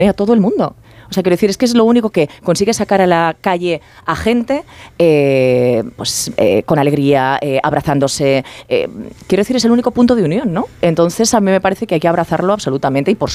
a todo el mundo. O sea, quiero decir, es que es lo único que consigue sacar a la calle a gente con alegría, abrazándose. Quiero decir, es el único punto de unión, ¿no? Entonces, a mí me parece que hay que abrazarlo absolutamente y por